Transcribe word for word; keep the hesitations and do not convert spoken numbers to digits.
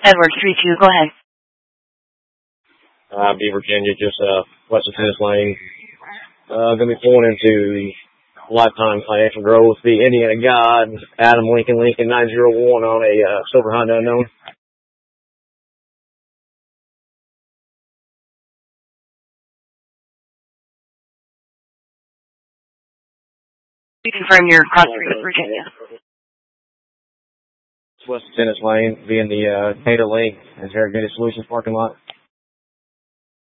Edward three two, go ahead. Uh, be Virginia, just uh, west of tennis lane. Uh, gonna be pulling into lifetime financial growth. The Indiana God, Adam Lincoln, Lincoln nine zero one on a uh, silver Honda unknown. You confirm your cross street, Virginia. West of tennis lane, being the uh, Tater Lake and Variegated Solutions parking lot.